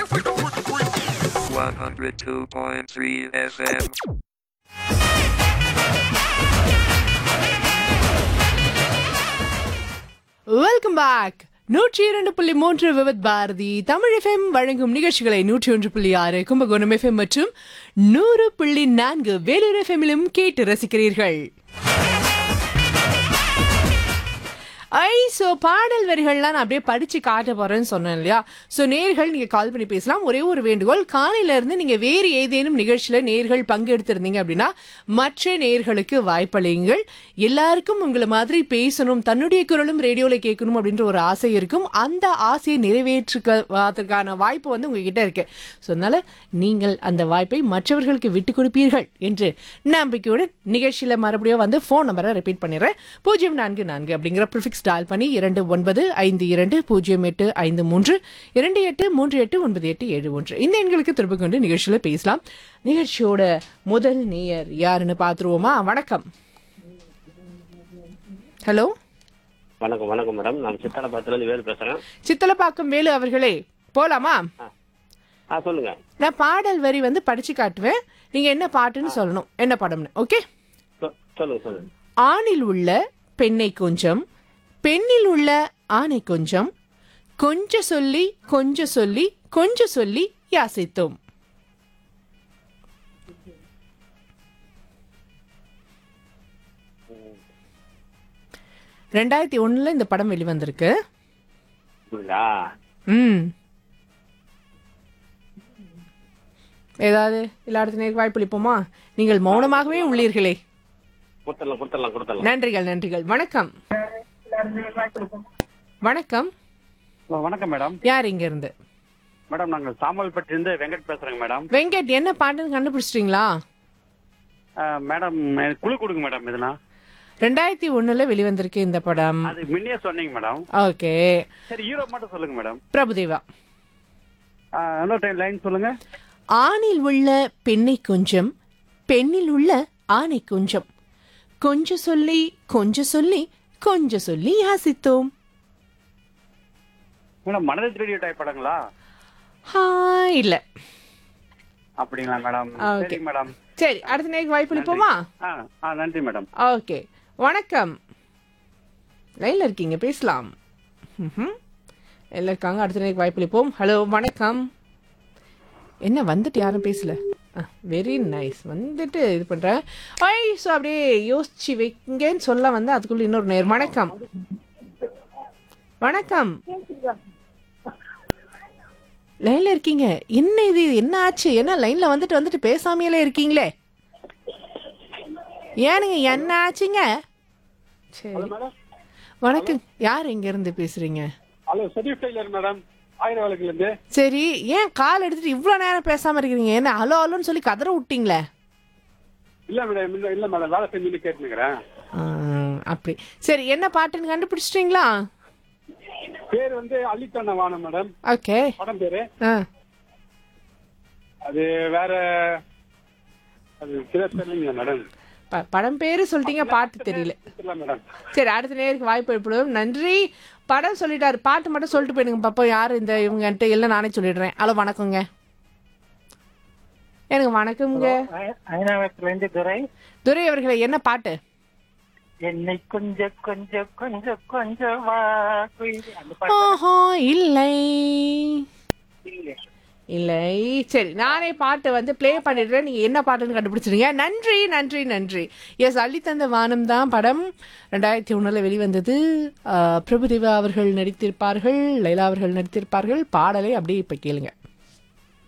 102.3 FM. Welcome back. 102.3 விவத் Bharathi Tamil FM வழங்கும் நிகழ்ச்சிகளை 101.6 Kumbakonam FM மற்றும் 100.4 வேலூர் எஃப்எம்மிலும் கேட்டு ரசிக்கிறீர்கள். ஸோ பாடல் வரிகள்லாம் நான் அப்படியே படிச்சு காட்ட போறேன்னு சொன்னேன் இல்லையா? ஸோ நேர்கள் நீங்க கால் பண்ணி பேசலாம். ஒரே ஒரு வேண்டுகோள், காலையில இருந்து நீங்க வேறு ஏதேனும் நிகழ்ச்சியில நேர்கள் பங்கெடுத்திருந்தீங்க அப்படின்னா மற்ற நேர்களுக்கு வாய்ப்பளியுங்கள். எல்லாருக்கும் உங்களை மாதிரி பேசணும், தன்னுடைய குரலும் ரேடியோல கேட்கணும் அப்படின்ற ஒரு ஆசை இருக்கும். அந்த ஆசையை நிறைவேற்றுவதற்கான வாய்ப்பு வந்து உங்ககிட்ட இருக்கு. ஸோ அதனால நீங்கள் அந்த வாய்ப்பை மற்றவர்களுக்கு விட்டு கொடுப்பீர்கள் என்று நம்பிக்கையுடன் நிகழ்ச்சியில மறுபடியும் வந்து போன் நம்பரை ரிப்பீட் பண்ணிடுறேன். 044 அப்படிங்கிற ப்ரிஃபிக்ஸ் டால் பண்ணி 29520853 28389871 இந்த எண்களுக்கு திரும்ப கொண்டு நிகழ்ச்சியில பேசலாம். நிகழ்ச்சியோட முதல் நேயர் யாருன்னு பாத்துருவோமா? வணக்கம். ஹலோ, வணக்கம். வணக்கம் மேடம், நான் சித்தலப்பாக்கத்துல வேலு பேசுறேன். சித்தலப்பாக்கம் வேலு அவர்களே, போலாமா? சொல்லுங்க. நான் பாடல் வரி வந்து படிச்சு காட்டுவேன், நீங்க என்ன பாட்டுன்னு சொல்லணும், என்ன படம்னு. ஓகே, சொல்லுங்க சொல்லுங்க. ஆணில் உள்ள பெண்ணை கொஞ்சம், பெண்ணில் உள்ள ஆணை கொஞ்சம், கொஞ்ச சொல்லி கொஞ்ச சொல்லி கொஞ்ச சொல்லி யாசித்தோம். (2001) இந்த படம் வெளிவந்திருக்கு. ஏதாவது எல்லா வாய்ப்பளிப்போமா? நீங்கள் மௌனமாகவே உள்ளீர்களே. நன்றிகள் நன்றிகள். வணக்கம். வணக்கம். வணக்கம் மேடம். யார் இங்க இருந்து? மேடம், நாங்க சாமல்பட்டி இருந்து வெங்கட் பேசுறேங்க மேடம். வெங்கட், என்ன பாட்டுன்னு கண்டுபிடிச்சிட்டீங்களா? மேடம், குழு கொடுங்க மேடம். இதெல்லாம் 2001 வெளிவந்திருக்கு இந்த படம். அது முன்னே சொன்னீங்க மேடம். ஓகே, சரி, ஹீரோ மட்டும் சொல்லுங்க மேடம். பிரபுதேவா. இன்னொரு டைம் லைன் சொல்லுங்க. ஆணில் உள்ள பெண்ணை கொஞ்சம், பெண்ணில் உள்ள ஆணை கொஞ்சம், கொஞ்ச சொல்லி கொஞ்ச சொல்லி கொஞ்ச சொல்லி யாசித்தோம். மேடம், மனதில் ரேடியோ டைப் படங்களா? இல்ல. அப்படிங்களா மேடம்? ஓகே சரி மேடம். சரி, அடுத்த நேரம் வாய்ப்பு அளிப்போமா? நன்றி மேடம். ஓகே, வணக்கம். லைன்ல இருக்கீங்க, பேசலாம். எல்லாம் இருக்காங்க, அடுத்த நேரம் வாய்ப்பு அளிப்போம். ஹலோ, வணக்கம். என்ன வந்துட்டு யாரும் பேசல? Very nice. வந்துட்டு இது பண்றேன். ஸோ அப்படியே யோசிச்சு வைங்கன்னு சொல்ல வந்து அதுக்குள்ள இன்னொரு நேர். வணக்கம். வணக்கம், லைன்ல இருக்கீங்க. என்ன இது, என்ன ஆச்சு? என்ன லைன்ல வந்துட்டு பேசாமையில இருக்கீங்களே, ஏனுங்க, என்ன ஆச்சுங்க? சரி, வணக்கம். யார் எங்க இருந்து பேசுறீங்க? ஹலோ, சதீஷ் டெய்லர் மேடம், ஆயிரவாளுக்குல இருந்து. சரி, ஏன் கால் எடுத்துட்டு இவ்வளவு நேரம் பேசாம இருக்கீங்க? என்ன ஹலோ ஹலோன்னு சொல்லி கதற விட்டீங்களே? இல்ல மேடம், இல்ல மேடம், வேலை செஞ்சுட்டு கேட்டுக்கிறேன். அப்படி. சரி, என்ன பாட்டுன்னு கண்டுபிடிச்சிட்டீங்களா? பேர் வந்து அள்ளித்தண்ண வானம் மேடம். ஓகே, படம் பேரு அது வேற, அது தெரியல மேடம். படம் பேரு சொல்லிட்டீங்க, பாட்டு தெரியல மேடம். சரி, அடுத்த நேருக்கு வாய்ப்பு ஏற்படும். நன்றி. படம் சொல்லிட்டாரு, பாட்டு மட்டும் சொல்லிட்டு போயிடுங்க பாப்போம். யாரு இந்த இவங்க எல்லாம் நானே சொல்லிடுறேன். ஹலோ, வணக்கங்க. எனக்கு வணக்கம்ங்க. துரை அவர்களே, என்ன பாட்டு? என்னை கொஞ்சம் கொஞ்சம் கொஞ்சம் கொஞ்சம் ஓஹோ, இல்லை இல்லை. சரி, நானே பாட்டு வந்து பிளே பண்ணிடுறேன், நீங்க என்ன பாட்டுன்னு கண்டுபிடிச்சிருங்க. நன்றி நன்றி நன்றி. எஸ், அள்ளித்தந்த வானம் தான் படம். 2001 வெளிவந்தது. பிரபுதேவா அவர்கள் நடித்திருப்பார்கள், லைலா அவர்கள் நடித்திருப்பார்கள். பாடலை அப்படியே இப்ப கேளுங்க.